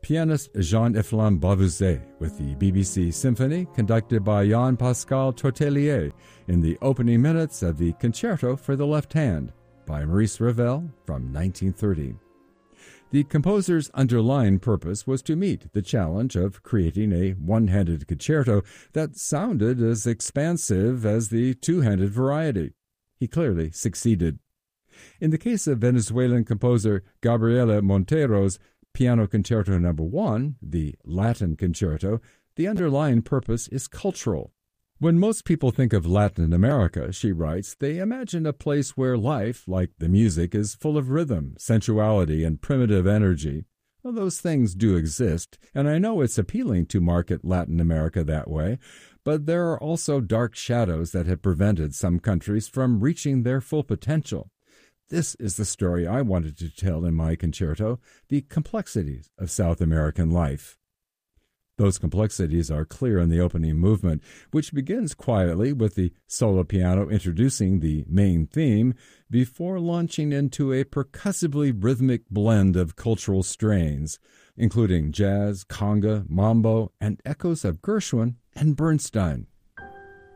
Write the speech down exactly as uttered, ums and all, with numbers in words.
pianist Jean-Efflam Bavuzet with the B B C Symphony conducted by Jean-Pascal Tortelier in the opening minutes of the Concerto for the Left Hand by Maurice Ravel from nineteen thirty. The composer's underlying purpose was to meet the challenge of creating a one-handed concerto that sounded as expansive as the two-handed variety. He clearly succeeded. In the case of Venezuelan composer Gabriela Montero's Piano Concerto Number One, the Latin Concerto, the underlying purpose is cultural. When most people think of Latin America, she writes, they imagine a place where life, like the music, is full of rhythm, sensuality, and primitive energy. Well, those things do exist, and I know it's appealing to market Latin America that way, but there are also dark shadows that have prevented some countries from reaching their full potential. This is the story I wanted to tell in my concerto, the complexities of South American life. Those complexities are clear in the opening movement, which begins quietly with the solo piano introducing the main theme before launching into a percussively rhythmic blend of cultural strains, including jazz, conga, mambo, and echoes of Gershwin and Bernstein.